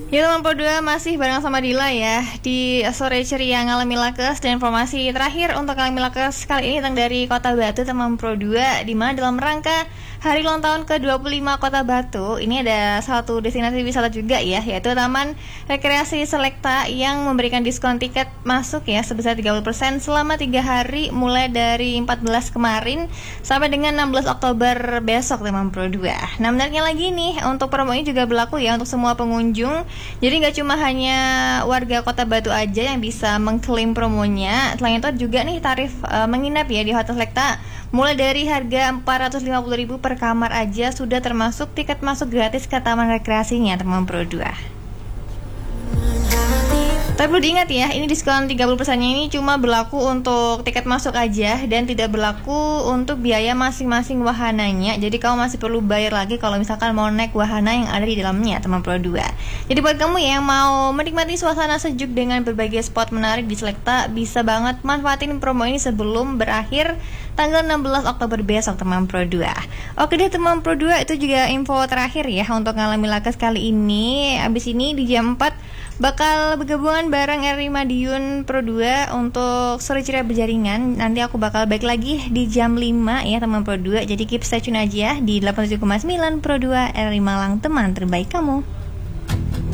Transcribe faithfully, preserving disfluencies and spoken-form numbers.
Ya teman Pro dua masih bareng sama Dila ya di sore ceria Ngalami Lakes. Dan informasi terakhir untuk Ngalami Lakes kali ini datang dari Kota Batu teman Pro dua, di mana dalam rangka hari ulang tahun ke dua puluh lima Kota Batu ini ada satu destinasi wisata juga ya, yaitu Taman Rekreasi Selekta yang memberikan diskon tiket masuk ya sebesar tiga puluh persen selama tiga hari mulai dari empat belas kemarin sampai dengan enam belas Oktober besok teman Pro dua. Nah menariknya lagi nih, untuk promo ini juga berlaku ya untuk semua pengunjung. Jadi nggak cuma hanya warga Kota Batu aja yang bisa mengklaim promonya. Selain itu juga nih tarif uh, menginap ya di Hotel Selekta mulai dari harga empat ratus lima puluh ribu per kamar aja sudah termasuk tiket masuk gratis ke taman rekreasinya teman Pro dua. Tapi perlu diingat ya, ini diskon tiga puluh persen ini cuma berlaku untuk tiket masuk aja dan tidak berlaku untuk biaya masing-masing wahananya. Jadi kamu masih perlu bayar lagi kalau misalkan mau naik wahana yang ada di dalamnya teman Pro dua. Jadi buat kamu yang mau menikmati suasana sejuk dengan berbagai spot menarik di Selekta, bisa banget manfaatin promo ini sebelum berakhir tanggal enam belas Oktober besok teman Pro dua. Oke deh teman Pro dua, itu juga info terakhir ya untuk Ngalami Lakes kali ini. Abis ini di jam empat bakal bergabungan bareng Eri Madiun Pro dua untuk sore ceria berjaringan. Nanti aku bakal balik lagi di jam lima ya teman Pro dua. Jadi keep stay tune aja di delapan puluh tujuh koma sembilan Pro dua R I Malang, teman terbaik kamu.